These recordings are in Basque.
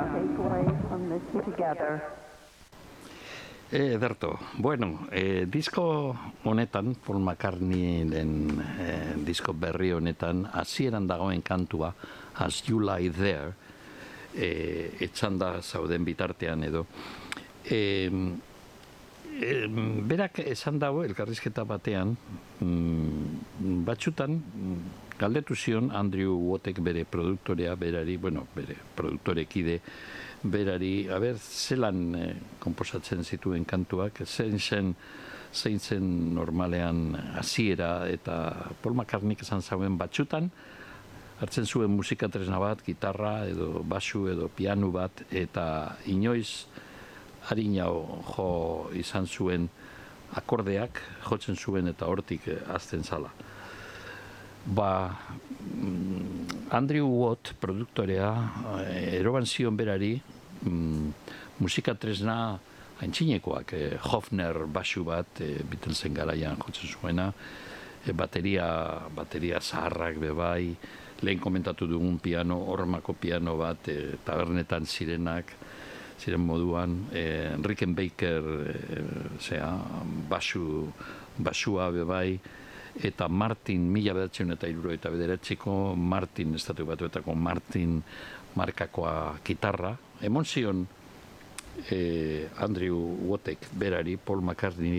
Ederto, bueno, disko honetan, Paul McCartneyren disko berri honetan, hasieran dagoen kantua, As You Lie There, etxanda zauden bitartean edo, berak esan dago, elkarrizketa batean, batxutan, galdetu zion Andrew Wattek bere produktorea berari, bere produktorekide berari, zelan konposatzen zituen kantuak, zein zen normalean hasiera, eta Paul McCartneyk esan zauen batxutan, hartzen zuen musika tresna bat, gitarra edo basu edo piano bat, eta inoiz harinao jo izan zuen akordeak, jotzen zuen eta hortik azten zala. Andrew Watt produktorea eroban zion berari musika tresna haintzinekoak, Hofner basu bat, Beatlesen garaian jotzen zuena, bateria zaharrak bebai, lehen komentatu dugun piano, hormako piano bat, tabernetan ziren moduan, Rickenbacker basua bebai, eta Martin, 1979ko Martin, estatu batuetako Martin markakoa gitarra, emon zion Andrew Wattek berari, Paul McCartney,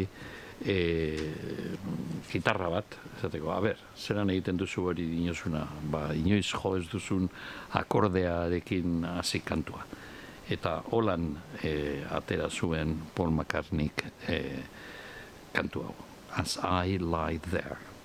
gitarra bat, esateko, zelan egiten duzu hori dinozuna, inoiz jo ez duzun akordearekin hasi kantua. Eta holan atera zuen Paul McCartneyk kantu hau. As I Lie There.